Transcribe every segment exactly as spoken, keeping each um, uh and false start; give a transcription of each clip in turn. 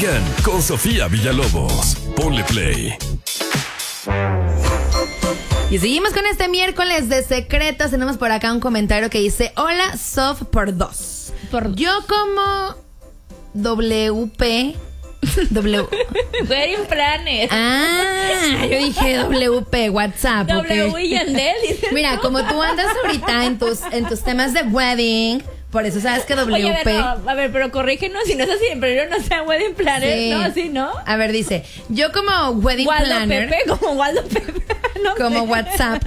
Sigan con Sofía Villalobos. Ponle play. Y seguimos con este miércoles de secretos. Tenemos por acá un comentario que dice: hola, Sof por dos. Por Yo como W P W Wedding Planner. Ah, yo dije W P, WhatsApp. W Okay. y Yandel. Mira, como tú andas ahorita en tus, en tus temas de wedding, por eso sabes que W P. Oye, a ver, no, a ver, pero corrígenos si no es así, pero no sea Wedding Planner, Sí. ¿no? Así, ¿no? A ver, dice, yo como wedding Waldo planner, Pepe, como Waldo Pepe. No como sé. WhatsApp,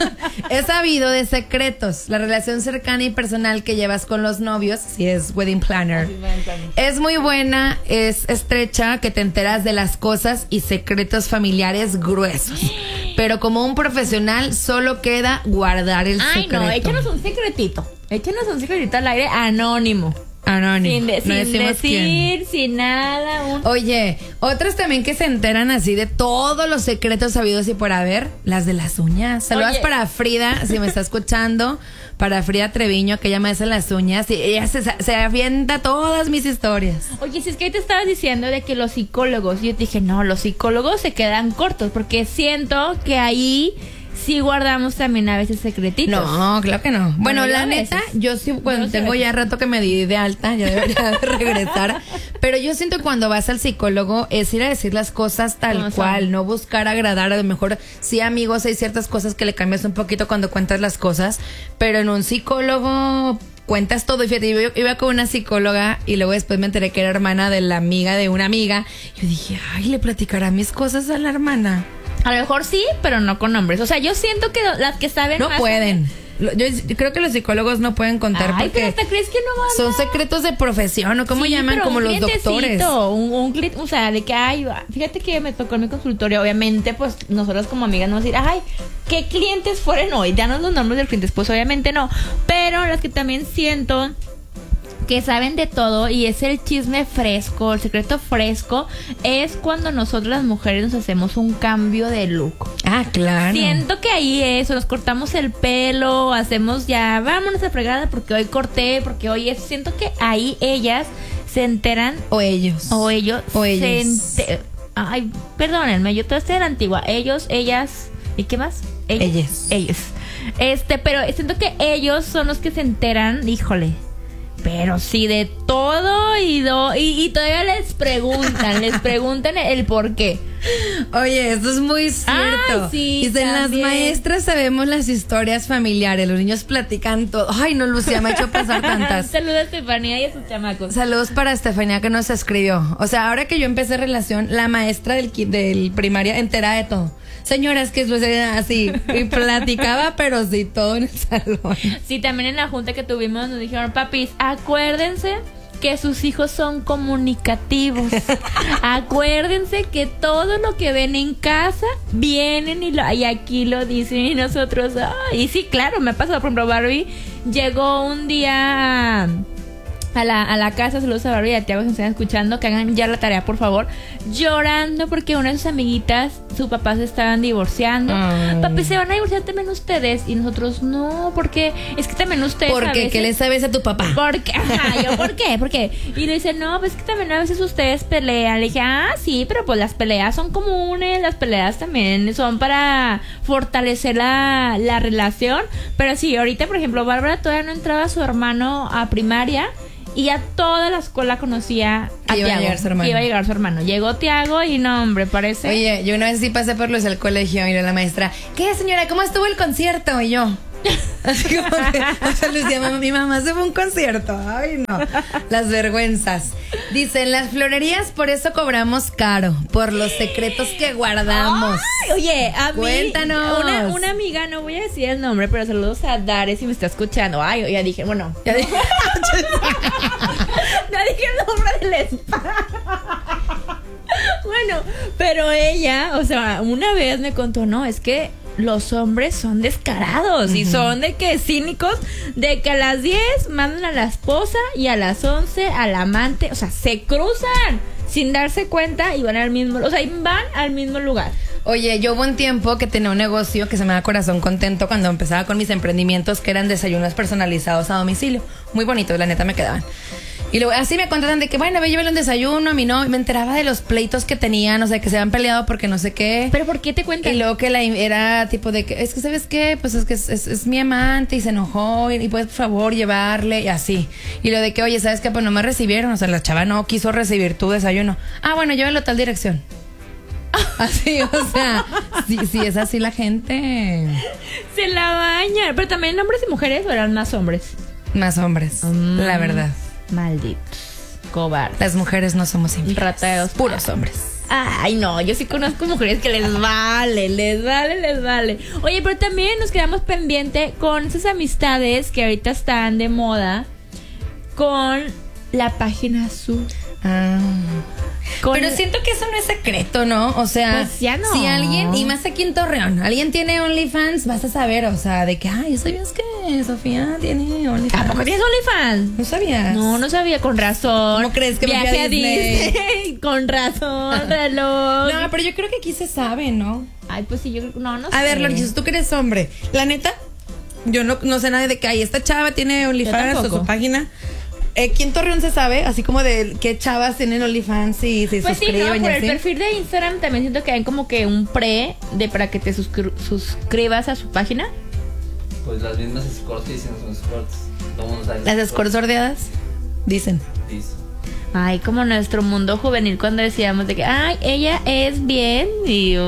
he sabido de secretos. La relación cercana y personal que llevas con los novios, si es wedding planner, es muy buena, es estrecha, que te enteras de las cosas y secretos familiares gruesos. Pero como un profesional, solo queda guardar el Ay, secreto. no, échanos un secretito. Échanos un secretito al aire anónimo. Anónimo. Sin, de- No sin decimos decir, quién. sin nada. Un... Oye, otras también que se enteran así de todos los secretos sabidos y por haber, las de las uñas. Saludos Oye. para Frida, si me está escuchando, para Frida Treviño, que ella me hace las uñas y ella se, se avienta todas mis historias. Oye, si es que ahí te estabas diciendo de que los psicólogos, yo te dije, no, los psicólogos se quedan cortos, porque siento que ahí sí guardamos también a veces secretitos. No, claro que no. Bueno, Bueno, yo la a neta, veces. yo sí, bueno, Yo no sé tengo a ya veces. rato que me di de alta, ya debería de regresar. Pero yo siento que cuando vas al psicólogo es ir a decir las cosas tal Como son. cual, no buscar agradar. A lo mejor, sí, amigos, hay ciertas cosas que le cambias un poquito cuando cuentas las cosas, pero en un psicólogo cuentas todo. Y fíjate, yo iba con una psicóloga y luego después me enteré que era hermana de la amiga de una amiga. Yo dije, ay, ¿le platicará mis cosas a la hermana? A lo mejor sí, pero no con nombres. O sea, yo siento que las que saben No más pueden. Lo- Yo, yo creo que los psicólogos no pueden contar Ay, pero porque hasta crees que no van son a... secretos de profesión, ¿o cómo Sí, llaman? pero Como un los clientecito, doctores. Un, un cli- o sea, de que, ay, fíjate que me tocó en mi consultorio. Obviamente, pues nosotros como amigas no vamos a decir, ay, ¿qué clientes fueron hoy? Danos los nombres de los clientes. Pues obviamente no. Pero las que también siento que saben de todo y es el chisme fresco, el secreto fresco, es cuando nosotros las mujeres nos hacemos un cambio de look. Ah, claro. Siento que ahí eso, nos cortamos el pelo, hacemos ya, vámonos a fregada porque hoy corté, porque hoy es, siento que ahí ellas se enteran, O ellos. o ellos, O se ellos. ente- ay, perdónenme, yo toda esta era antigua, ellos, ellas, ¿y qué más? Ellos. Ellos. Este, pero siento que ellos son los que se enteran, híjole. Pero sí, de todo y, do, y, y todavía les preguntan, les preguntan el por qué. Oye, esto es muy cierto. Ay, sí, Dicen, las también. maestras sabemos las historias familiares, los niños platican todo. Ay, no, Lucía, me ha hecho pasar tantas. Saludos a Estefanía y a sus chamacos. Saludos para Estefanía que nos escribió. O sea, ahora que yo empecé relación, la maestra del, ki- del primaria entera de todo. Señoras, que es así, y platicaba, pero sí, todo en el salón. Sí, también en la junta que tuvimos nos dijeron, papis, acuérdense que sus hijos son comunicativos. Acuérdense que todo lo que ven en casa vienen y, lo, y aquí lo dicen y nosotros, ay, y sí, claro, me ha pasado, por ejemplo, Barbie llegó un día a, a la, a la casa, saludos a Barbie y a Tiago, si me están escuchando, que hagan ya la tarea, por favor, llorando porque una de sus amiguitas, su papá se estaban divorciando. Ay. Papi, ¿se van a divorciar también ustedes? Y nosotros, no, porque es que también ustedes a Porque, veces... ¿qué le sabes a tu papá? ¿Por qué? Ajá, yo, ¿por qué? ¿Por qué? Y le dice, no, pues es que también a veces ustedes pelean. Le dije, ah, sí, pero pues las peleas son comunes, las peleas también son para fortalecer la, la relación. Pero sí, ahorita, por ejemplo, Bárbara todavía no entraba a su hermano a primaria y a toda la escuela conocía a Que iba a Tiago, llegar su hermano. que iba a llegar su hermano. Llegó Tiago y no, hombre, parece... Oye, yo una vez sí pasé por los del colegio y la maestra, ¿qué señora? ¿Cómo estuvo el concierto? Y yo, así como que, o sea, Lucía, mamá, mi mamá se fue a un concierto. Ay, no, las vergüenzas. Dicen, las florerías por eso cobramos caro, por los secretos que guardamos. Ay, oye, a mí Cuéntanos. Una, una amiga, no voy a decir el nombre, pero saludos a Dare si me está escuchando. Ay, ya dije, bueno. Ya dije, No dije el nombre del spa. Bueno, pero ella, o sea, una vez me contó, no, es que los hombres son descarados y son de que cínicos, de que a las diez mandan a la esposa y a las once al amante, o sea, se cruzan sin darse cuenta y van al mismo, o sea, y van al mismo lugar. Oye, yo hubo un tiempo que tenía un negocio que se me da corazón contento cuando empezaba con mis emprendimientos, que eran desayunos personalizados a domicilio. Muy bonitos, la neta me quedaban. Y luego así me contaban de que, bueno, ve, llévale un desayuno a mi novio. Me enteraba de los pleitos que tenían, o sea, que se habían peleado porque no sé qué. ¿Pero por qué te cuentan? Y luego que la, era tipo de que, es que, ¿sabes qué? Pues es que es, es, es mi amante y se enojó y, y puedes, por favor, llevarle y así. Y lo de que, oye, ¿sabes qué? Pues no me recibieron, o sea, la chava no quiso recibir tu desayuno. Ah, bueno, llévalo a tal dirección. Así, o sea, sí, sí, es así la gente. Se la bañan. Pero también hombres y mujeres, o eran más hombres. Más hombres, mm, la verdad. Malditos. Cobardes. Las mujeres no somos infieles. Rateos. Puros hombres. Ay, no, yo sí conozco mujeres que les vale, les vale, les vale. Oye, pero también nos quedamos pendiente con esas amistades que ahorita están de moda con la página azul. Ah. Con Pero el... siento que eso no es secreto, ¿no? O sea, pues ya no. Si alguien, y más aquí en Torreón, alguien tiene OnlyFans, vas a saber, o sea, de que, ay, ¿sabías que Sofía tiene OnlyFans? ¿A poco tienes OnlyFans? ¿No sabías? No, no sabía, con razón. ¿Cómo crees que me Viaje fui a a Disney? Disney? Con razón, reloj. No, pero yo creo que aquí se sabe, ¿no? Ay, pues sí, yo creo que no, no sé. A ver, Lourdes, tú que eres hombre, la neta, yo no, no sé nada de que, ay, esta chava tiene OnlyFans o su página. Eh, ¿Quién Torreón se sabe? Así como de qué chavas tienen OnlyFans y se pues suscriben. Sí, no, por y el así. perfil de Instagram también siento que hay como que un pre de para que te suscri- suscribas a su página. Pues las mismas escorts dicen son escorts. Todo mundo sabe Las escorts sordeadas dicen. Dice. Ay, como nuestro mundo juvenil cuando decíamos de que, ay, ella es bien y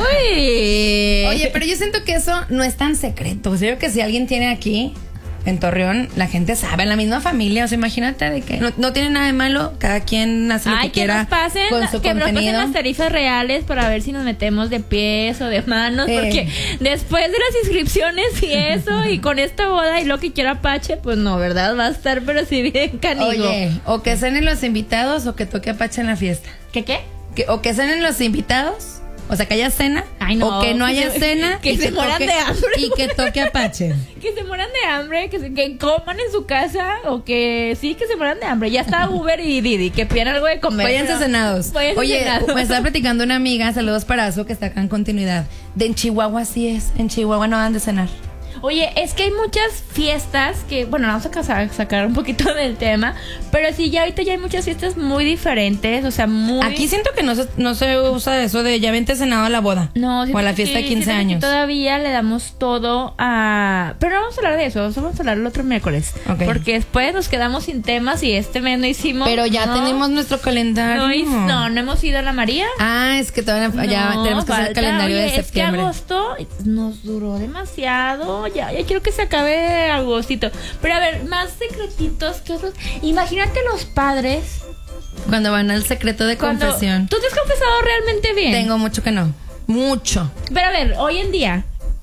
uy. Oye, pero yo siento que eso no es tan secreto. O sea, yo creo que si alguien tiene aquí en Torreón, la gente sabe, en la misma familia. O sea, imagínate de que no, no tiene nada de malo, cada quien hace lo Ay, que, que quiera nos pasen, con su que nos pasen contenido. las tarifas reales para ver si nos metemos de pies o de manos, Eh. porque después de las inscripciones y eso, y con esta boda y lo que quiera Apache, pues no, ¿verdad? Va a estar, pero si bien canigo. Oye, o que cenen los invitados o que toque Apache en la fiesta. ¿Qué qué? Que, o que cenen los invitados, o sea, que haya cena, Ay, no, o que no que haya se- cena que y se mueran de hambre. y que toque Apache. Que se mueran de hambre, que, se, que coman en su casa, o que sí, que se mueran de hambre. Ya está Uber y Didi, que pidan algo de comer. Váyanse pero- cenados. váyanse Oye, cenados. me estaba platicando una amiga, saludos para Azu, que está acá en continuidad. De en Chihuahua sí es, en Chihuahua no van de cenar. Oye, es que hay muchas fiestas que, bueno, vamos a casa- sacar un poquito del tema, pero sí, ya ahorita ya hay muchas fiestas muy diferentes, o sea, muy... Aquí siento que no se, no se usa eso de ya vente cenado a la boda. No, o a siento la que fiesta sí, de quince siento que años. todavía le damos todo a... Pero no vamos a hablar de eso, eso vamos a hablar el otro miércoles. Ok. Porque después nos quedamos sin temas y este mes no hicimos... Pero ya no, tenemos nuestro calendario. No, hic- no, no hemos ido a la María. Ah, es que todavía ya No, tenemos que hacer el falta. calendario Oye, de septiembre. Es que agosto nos duró demasiado. Ya, ya quiero que se acabe agostito. Pero a ver, más secretitos que otros. Imagínate los padres. Cuando van al secreto de Cuando, confesión. ¿Tú te has confesado realmente bien? Tengo mucho que no. Mucho. Pero a ver, hoy en día.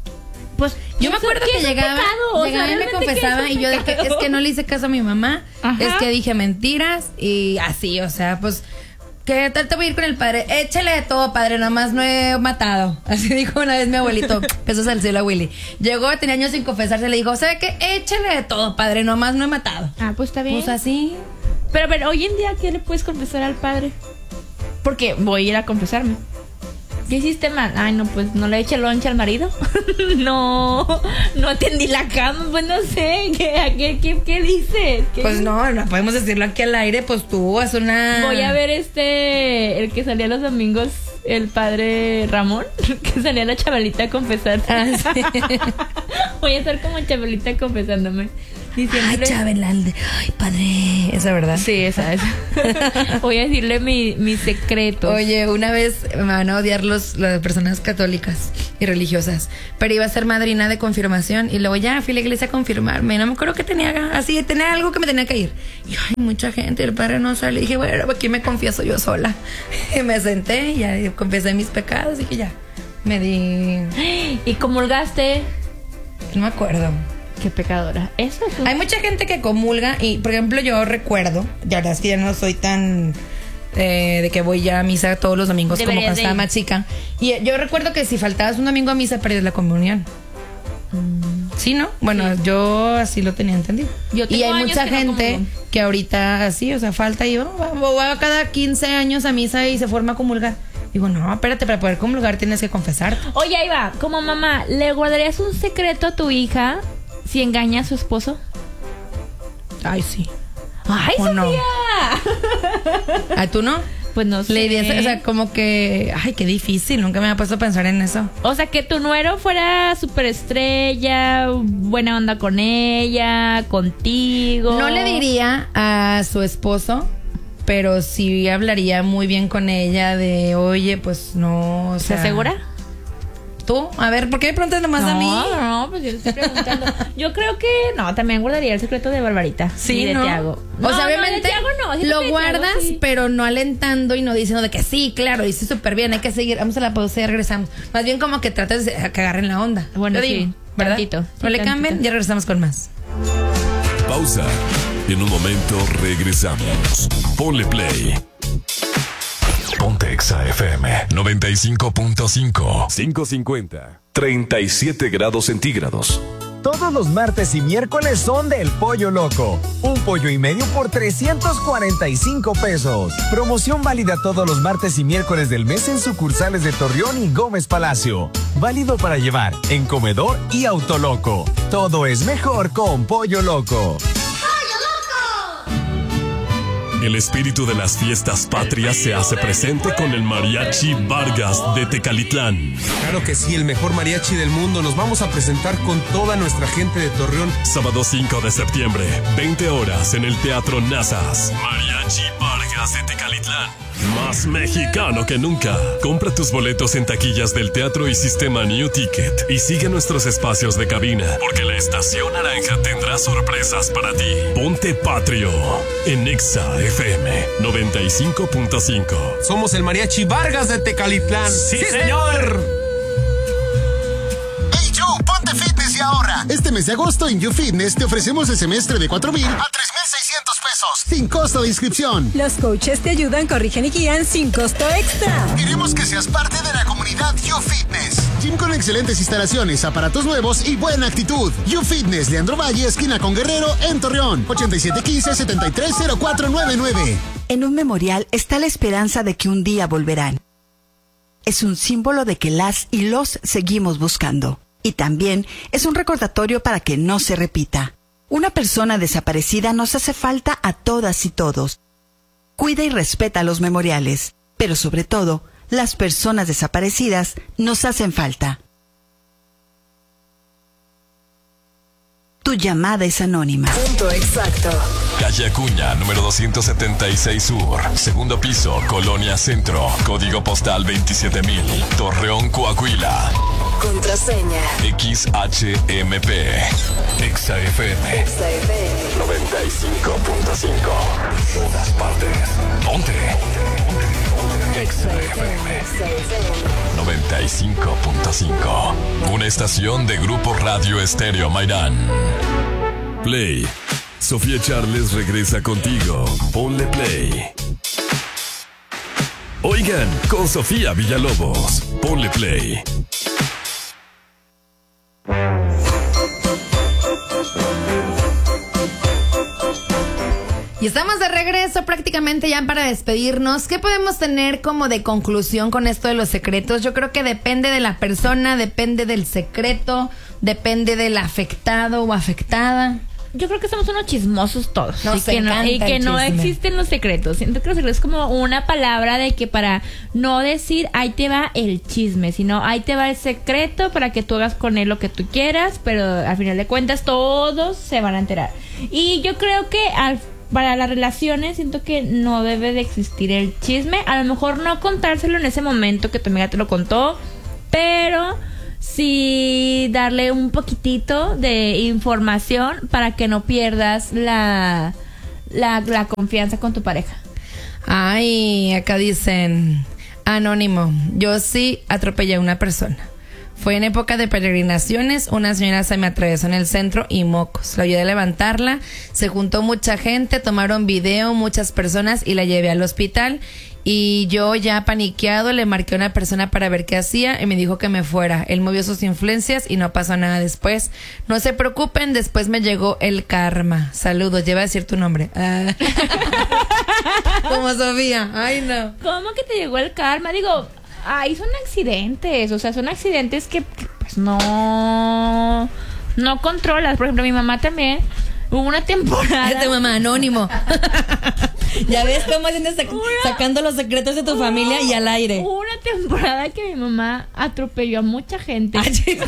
Pues Yo me eso acuerdo que que es un llegaba, pecado, o sea, llegaba y me realmente que confesaba es y un yo de que pecado. es que no le hice caso a mi mamá, Ajá. es que dije mentiras y así, o sea, pues ¿qué tal te voy a ir con el padre? Échale de todo, padre, nada más no he matado. Así dijo una vez mi abuelito, eso es el cielo a Willy. Llegó, tenía años sin confesarse, le dijo, ¿sabe qué? Échale de todo, padre, nada más no he matado. Ah, pues está bien. Pues así. Pero a ver, hoy en día, ¿qué le puedes confesar al padre? Porque voy a ir a confesarme. ¿Qué hiciste mal? Ay, no, pues no le eché lonche al marido. no, no atendí la cama, pues no sé. ¿Qué, qué, qué, qué dices? ¿Qué Pues no, no podemos decirlo aquí al aire, pues tú haz una... Voy a ver este, el que salía los domingos, el padre Ramón, que salía la chavalita a confesarse. Ah, sí. Voy a estar como chavalita confesándome. Ay, Diciéndole... Chabelal, ay, padre, esa verdad. Sí, esa es. Voy a decirle mi, mis secretos. Oye, una vez me van a odiar los, las personas católicas y religiosas, pero iba a ser madrina de confirmación y luego ya fui a la iglesia a confirmarme. No me acuerdo que tenía, así, tenía algo que me tenía que ir. Y ay, mucha gente, el padre no sale. Y dije, bueno, aquí me confieso yo sola. Y me senté y ya confesé mis pecados y que ya me di. ¿Y comulgaste? No me acuerdo. Qué pecadora. Eso es un... Hay mucha gente que comulga y, por ejemplo, yo recuerdo, ya verdad es que ya no soy tan eh, de que voy ya a misa todos los domingos como Deberías cuando de estaba ir. más chica. Y eh, yo recuerdo que si faltabas un domingo a misa, perdías la comunión. Sí, ¿no? Bueno, Sí. yo así lo tenía entendido. Yo tengo y hay años mucha que no gente comulgo. que ahorita así, o sea, falta y va, va- va cada quince años a misa y se forma a comulgar. Digo, no, espérate, para poder comulgar tienes que confesar. Oye, ahí va. Como mamá, ¿le guardarías un secreto a tu hija si engaña a su esposo? Ay, sí. ¡Ay, ¿O Sofía! no? ¿A tú no? Pues no sé. Lady, o sea, como que, ay, qué difícil, nunca me había puesto a pensar en eso. O sea, que tu nuero fuera superestrella, buena onda con ella, contigo. No le diría a su esposo, pero sí hablaría muy bien con ella de, oye, pues no, o sea... ¿Estás segura? ¿Tú? A ver, ¿por qué me preguntas nomás no, a mí? No, pues yo le estoy preguntando. Yo creo que no, también guardaría el secreto de Barbarita. Sí, y de ¿no? Tiago. O No, sea, no, de obviamente Tiago no, siento que lo de Tiago guardas, sí. pero no alentando y no diciendo de que sí, claro, hice súper bien, hay que seguir. Vamos a la pausa y regresamos. Más bien como que trates de que agarren la onda. Bueno, Yo sí, digo, ¿verdad? tantito, sí, No le tantito. cambien, ya regresamos con más. Pausa. En un momento regresamos. Ponle play. Ponte Exa F M noventa y cinco punto cinco. quinientos cincuenta. treinta y siete grados centígrados. Todos los martes y miércoles son del Pollo Loco. Un pollo y medio por trescientos cuarenta y cinco pesos. Promoción válida todos los martes y miércoles del mes en sucursales de Torreón y Gómez Palacio. Válido para llevar en comedor y Autoloco. Todo es mejor con Pollo Loco. El espíritu de las fiestas patrias se hace presente con el Mariachi Vargas de Tecalitlán. Claro que sí, el mejor mariachi del mundo. Nos vamos a presentar con toda nuestra gente de Torreón. Sábado cinco de septiembre, veinte horas en el Teatro Nazas. Mariachi Vargas de Tecalitlán. Más mexicano que nunca. Compra tus boletos en taquillas del teatro y sistema New Ticket. Y sigue nuestros espacios de cabina, porque la Estación Naranja tendrá sorpresas para ti. Ponte patrio en Exa F M noventa y cinco punto cinco. Somos el Mariachi Vargas de Tecalitlán. ¡Sí, señor! Hey Joe, ponte fitness y ahorra. Este mes de agosto en YouFitness te ofrecemos el semestre de cuatro mil a tres mil seiscientos pesos, sin costo de inscripción. Los coaches te ayudan, corrigen y guían sin costo extra. Queremos que seas parte de la comunidad YouFitness. Gym con excelentes instalaciones, aparatos nuevos y buena actitud. YouFitness, Leandro Valle, esquina con Guerrero, en Torreón. ochenta y siete quince, setenta y tres cero cuatro noventa y nueve. En un memorial está la esperanza de que un día volverán. Es un símbolo de que las y los seguimos buscando. Y también es un recordatorio para que no se repita. Una persona desaparecida nos hace falta a todas y todos. Cuida y respeta los memoriales, pero sobre todo, las personas desaparecidas nos hacen falta. Tu llamada es anónima. Punto exacto. Calle Acuña, número doscientos setenta y seis Sur. Segundo piso, Colonia Centro. Código postal veintisiete mil. Torreón, Coahuila. Contraseña. X H M P. Exa F M noventa y cinco punto cinco. Todas partes. Ponte. Exa F M noventa y cinco punto cinco. Una estación de Grupo Radio Estéreo Mairán. Play. Sofía Charles regresa contigo. Ponle play. Oigan, con Sofía Villalobos. Ponle play. Y estamos de regreso prácticamente ya para despedirnos. ¿Qué podemos tener como de conclusión con esto de los secretos? Yo creo que depende de la persona, depende del secreto, depende del afectado o afectada. Yo creo que somos unos chismosos todos. Nos y que no, encanta y que el no chisme. existen los secretos. Siento que los secretos es como una palabra de que para no decir ahí te va el chisme, sino ahí te va el secreto para que tú hagas con él lo que tú quieras, pero al final de cuentas todos se van a enterar. Y yo creo que al para las relaciones siento que no debe de existir el chisme. A lo mejor no contárselo en ese momento que tu amiga te lo contó, pero sí darle un poquitito de información para que no pierdas la, la, la confianza con tu pareja. Ay, acá dicen, anónimo, yo sí atropellé a una persona. Fue en época de peregrinaciones, una señora se me atravesó en el centro y mocos. La ayudé a levantarla, se juntó mucha gente, tomaron video, muchas personas y la llevé al hospital. Y yo ya paniqueado le marqué a una persona para ver qué hacía y me dijo que me fuera. Él movió sus influencias y no pasó nada después. No se preocupen, después me llegó el karma. Saludos, lleva a decir tu nombre. Ah. Como Sofía, ay no. ¿Cómo que te llegó el karma? Digo, ay, son accidentes, o sea, son accidentes que, que, pues no, no controlas. Por ejemplo, mi mamá también Hubo una temporada. Es de mamá, anónimo. Ya ves cómo haciendo sac- sacando los secretos de tu familia y al aire. Hubo una temporada que mi mamá atropelló a mucha gente. Ay, chico.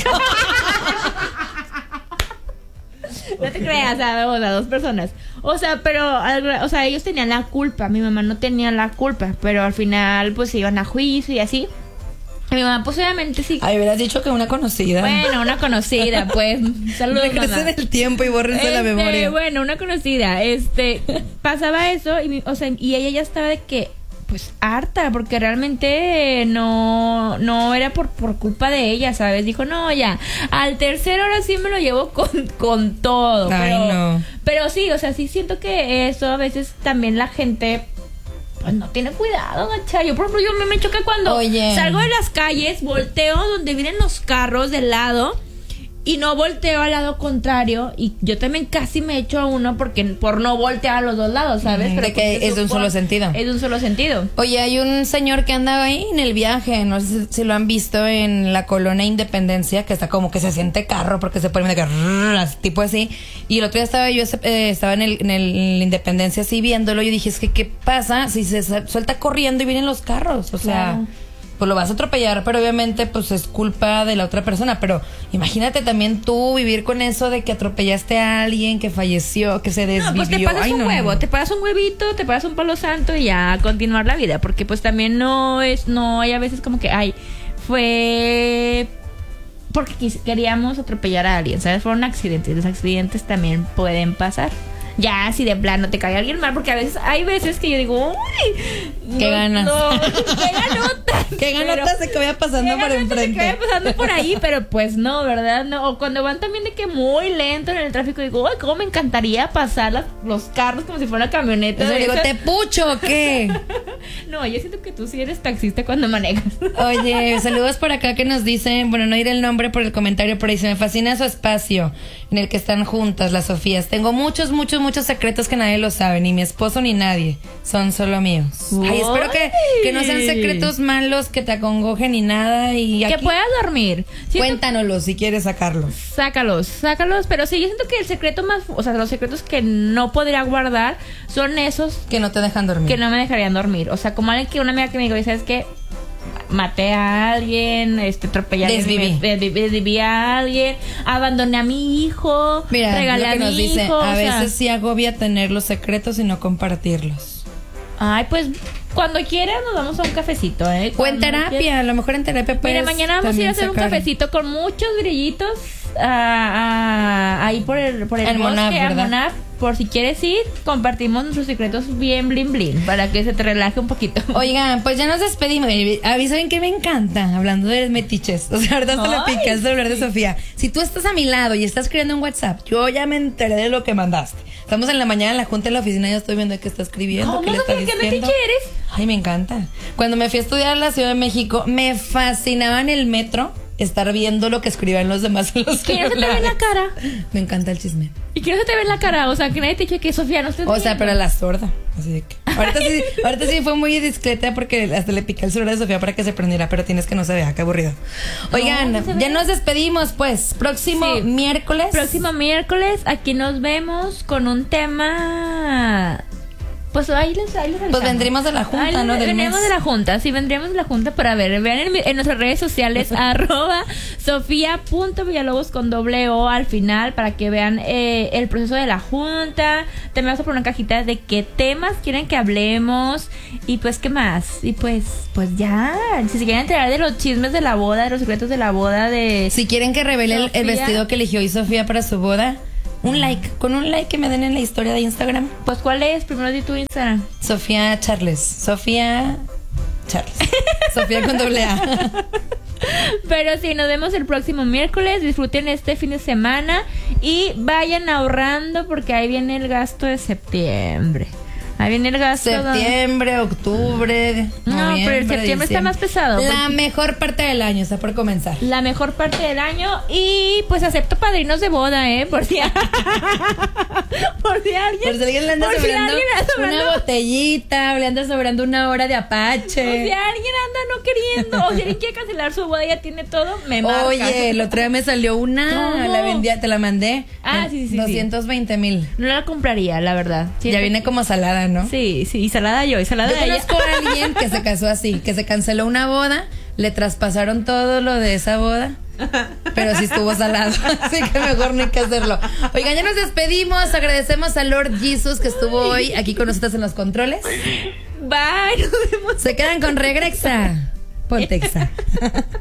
No te creas, o sea, o sea, dos personas. O sea, pero, o sea, ellos tenían la culpa. Mi mamá no tenía la culpa, pero al final, pues, iban a juicio y así. Y mi mamá, pues, obviamente sí. Ay, hubieras dicho que una conocida. Bueno, una conocida, pues. Saludos, mamá. Regresen el tiempo y bórrense Este, la memoria. Bueno, una conocida. Este, pasaba eso y, mi- o sea, y ella ya estaba de que, pues, harta, porque realmente no, no era por, por culpa de ella, ¿sabes? Dijo, no, ya, al tercero ahora sí me lo llevo con, con todo. Ay, pero, no. pero sí, o sea, sí siento que eso a veces también la gente, pues, no tiene cuidado, gacha. Yo, por ejemplo, yo me, me choca cuando Oye. salgo de las calles, volteo donde vienen los carros del lado y no volteo al lado contrario, y yo también casi me echo a uno porque por no voltear a los dos lados, ¿sabes? Ujú, Pero de que pues, es de un por- solo sentido. Es de un solo sentido. Oye, hay un señor que andaba ahí en el viaje, no sé si, si lo han visto en la colonia Independencia, que está como que se siente carro porque se pone de que tipo así. Y el otro día estaba yo, eh, estaba en el, en el en la Independencia así viéndolo, y yo dije, es que ¿qué pasa si se sa- suelta corriendo y vienen los carros? O sea, Claro. pues lo vas a atropellar, pero obviamente pues es culpa de la otra persona. Pero imagínate también tú vivir con eso de que atropellaste a alguien que falleció, que se desvivió. No, pues te paras Ay, un no, huevo, no. te paras un huevito, te paras un palo santo y ya a continuar la vida, porque pues también no es, no hay a veces como que, ay, fue porque quis- queríamos atropellar a alguien, ¿sabes? Fueron accidentes, los accidentes también pueden pasar. Ya, si de plano te cae alguien mal, porque a veces, hay veces que yo digo, uy, Qué no, ganas. no, qué ganotas. Qué ganotas de que vaya pasando Qué por ganotas de que enfrente. vaya pasando por ahí, pero pues no, ¿verdad? No, o cuando van también de que muy lento en el tráfico, digo, ay, cómo me encantaría pasar las- los carros como si fuera una camioneta. Eso de digo, esas. ¿te pucho o qué? No, yo siento que tú sí eres taxista cuando manejas. Oye, saludos por acá que nos dicen, bueno, no diré el nombre por el comentario, pero dice, me fascina su espacio en el que están juntas las Sofías. Tengo muchos, muchos, muchos secretos que nadie lo sabe, ni mi esposo ni nadie. Son solo míos. Ay, espero que, que no sean secretos malos, que te acongojen ni nada. Y Que aquí, puedas dormir. Siento- cuéntanoslos si quieres sacarlos. Sácalos, sácalos. Pero sí, yo siento que el secreto más, o sea, los secretos que no podría guardar son esos Que no te dejan dormir. que no me dejarían dormir. O sea, como alguien que una amiga que me dijo, ¿sabes qué? Maté a alguien, este, atropellé a alguien, Desviví. desviví, desviví a alguien, abandoné a mi hijo, Mira, regalé lo que a nos mi dice, hijo. a o sea, veces sí agobia tener los secretos y no compartirlos. ay, pues cuando quieras nos vamos a un cafecito, ¿eh? O en Cuando terapia, quieras. a lo mejor en terapia puedes Mira, mañana vamos a ir a también hacer un sacar. cafecito con muchos grillitos ah, ah, ahí por el, por el En bosque, Monaf, a ¿verdad? Monaf. Por si quieres ir, compartimos nuestros secretos bien blin blin para que se te relaje un poquito. Oigan, pues ya nos despedimos. A mí saben que me encanta hablando de metiches. O sea, ahorita se lo Ay, piqué el celular de Sofía. Si tú estás a mi lado y estás escribiendo un WhatsApp, yo ya me enteré de lo que mandaste. Estamos en la mañana en la junta en la oficina y yo estoy viendo que está escribiendo. ¿Cómo, ¿Qué le está Sofía? ¿Qué diciendo? metiche eres? Ay, me encanta. Cuando me fui a estudiar a la Ciudad de México, me fascinaba en el metro estar viendo lo que escribían los demás en los Que no se te ve celulares. la cara. Me encanta el chisme. Y que no se te ve en la cara. O sea, que nadie te dice que Sofía no estés O sea, viendo. pero a la sorda. Así de que. Ahorita sí, ahorita sí fue muy discreta porque hasta le piqué el celular de Sofía para que se prendiera, pero tienes que no se vea, qué aburrido. Oigan, No, no se ya ve. nos despedimos, pues. Próximo Sí. miércoles. Próximo miércoles, aquí nos vemos con un tema. Pues ahí les, ahí les Pues avisamos. vendremos de la junta, Ahí ¿no? Del Vendremos mes. de la junta, sí, vendremos de la junta. Pero a ver, vean en, mi- en nuestras redes sociales, arroba sofía.villalobos con doble O al final, para que vean eh, el proceso de la junta. También vamos a poner una cajita de qué temas quieren que hablemos. Y pues, ¿qué más? Y pues, pues ya. Si se quieren enterar de los chismes de la boda, de los secretos de la boda, de. Si quieren que revele el, el Sofía. vestido que eligió hoy Sofía para su boda, un like. Con un like que me den en la historia de Instagram. Pues, ¿cuál es? Primero di tu Instagram. Sofía Charles. Sofía Charles. Sofía con doble A. Pero sí, nos vemos el próximo miércoles. Disfruten este fin de semana y vayan ahorrando porque ahí viene el gasto de septiembre. Ahí viene el gasto. Septiembre, octubre, No, noviembre, pero el septiembre diciembre. está más pesado. La mejor parte del año está por comenzar. La mejor parte del año. Y pues acepto padrinos de boda, ¿eh? Por si, por si alguien. Por si alguien le anda por si sobrando alguien anda sobrando- una botellita, o le anda sobrando una hora de Apache. O si alguien anda no queriendo, o si alguien quiere cancelar su boda, ya tiene todo, me marca. Oye, el otro día me salió una, ¿Cómo? la vendía, te la mandé. Ah, sí, sí, sí. doscientos veinte mil. No la compraría, la verdad. Siento Ya viene que- como salada, ¿no? Sí, sí, y salada yo, y salada Yo ella. conozco a alguien que se casó así, que se canceló una boda, le traspasaron todo lo de esa boda, pero sí estuvo salado, así que mejor no hay que hacerlo. Oigan, ya nos despedimos, agradecemos a Lord Jesus que estuvo hoy aquí con nosotros en los controles. Bye, nos vemos. Se quedan con Regrexa. Pontexa.